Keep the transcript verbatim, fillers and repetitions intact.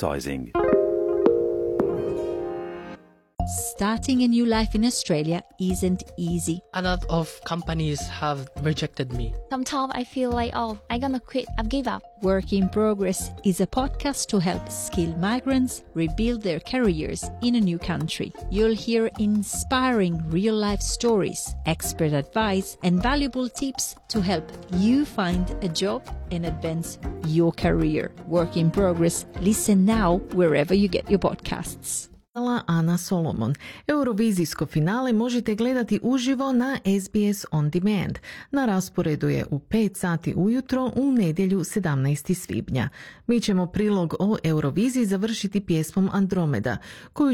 advertising. Starting a new life in Australia isn't easy. A lot of companies have rejected me. Sometimes I feel like, oh, I'm gonna quit, I've give up. Work in Progress is a podcast to help skilled migrants rebuild their careers in a new country. You'll hear inspiring real-life stories, expert advice, and valuable tips to help you find a job and advance your career. Work in Progress. Listen now wherever you get your podcasts. Ana Solomon. Eurovizijsko finale možete gledati uživo na S B S On Demand. Na rasporedu je u pet sati ujutro u nedjelju sedamnaestog svibnja. Mi ćemo prilog o Euroviziji završiti pjesmom Andromeda, koju